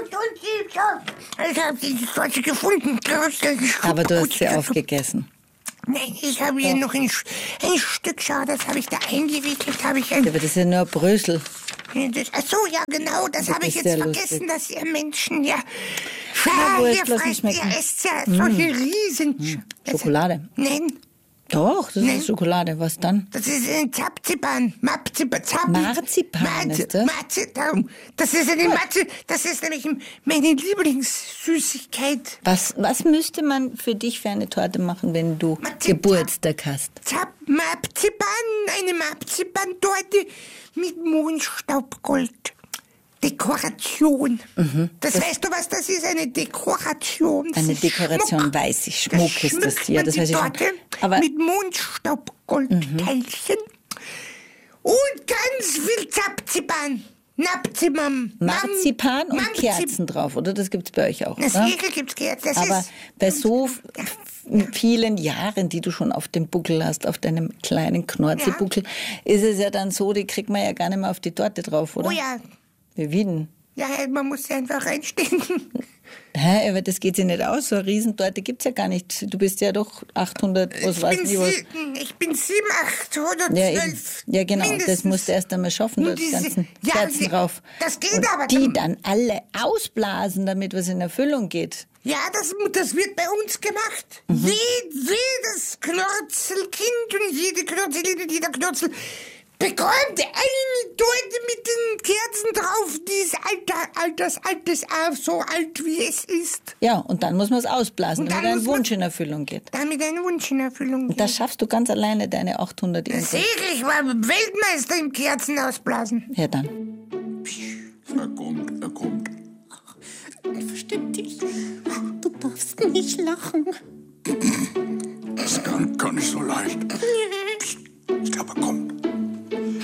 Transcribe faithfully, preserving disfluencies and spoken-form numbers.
Ich habe die Torte gefunden. Aber du hast sie aufgegessen. Nein, ich habe hier noch ein, ein Stück, schau, das habe ich da eingewickelt, habe ich ein... Aber das ist ja nur Brösel. Ach so, ja genau, das Das habe ich ist jetzt ja vergessen, lustig. dass ihr Menschen, ja... Na, Ja, wurscht, ihr lass mich fresst, ihr schmecken. esst ja solche Riesen... Schokolade. Nein, Doch, das Nein. ist Schokolade. Was dann? das ist ein Zapzipan. Mapzipan. Zap Marzipan Marzi- ist das? Marzipan. Das ist eine Matze, das ist nämlich meine Lieblingssüßigkeit. Was, was müsste man für dich für eine Torte machen, wenn du Marzipan. Geburtstag hast? Zap Marzipan, eine Marzipan-Torte mit Mohnstaubgold. Dekoration. Das, weißt du, was das ist? Eine Dekoration. Das Eine ist Dekoration, Schmuck. weiß ich. Schmuck ist das. schmückt Ja, man das die weiß ich schon. Torte Aber mit Mohnstaubgoldteilchen und ganz viel Zapzipan. Napzimam. Marzipan und Mam- Kerzen drauf, oder? Das gibt's bei euch auch, Das oder? Siegel gibt's Kerzen. Das Aber ist, bei so f- vielen Jahren, die du schon auf dem Buckel hast, auf deinem kleinen Knorzelbuckel, ist es ja dann so, die kriegt man ja gar nicht mehr auf die Torte drauf, oder? oh ja, Wie denn? ja, man muss sie einfach reinstecken. Hä, aber das geht sich nicht aus. So eine Riesentorte gibt's ja gar nicht. Du bist ja doch achthundert, was Ich weiß bin, ich was. sie, ich bin sieben, acht oder Ja, eben. zwölf. Ja, genau. mindestens. Das musst du erst einmal schaffen, Nur da die diese- ganzen ja, Kerzen die- drauf. das geht Und aber die dann- dann alle ausblasen, damit was in Erfüllung geht. Ja, das, das wird bei uns gemacht. Mhm. Je, jedes Knörzelkind und jede Knörzelin und jeder Knörzel bekommt eine Torte mit den Kerzen drauf, die ist alter, alters, altes auf, so alt wie es ist. Ja, und dann muss man es ausblasen, Und damit dann ein muss man- Wunsch in Erfüllung geht. Damit ein Wunsch in Erfüllung Und geht. das schaffst du ganz alleine, deine achthundert irgendwas. Sicher, ich war Weltmeister im Kerzen ausblasen. Ja, dann. Er kommt, er kommt. Versteck dich. Du darfst nicht lachen. Das kann gar nicht so leicht. Psst, ich glaube, er kommt.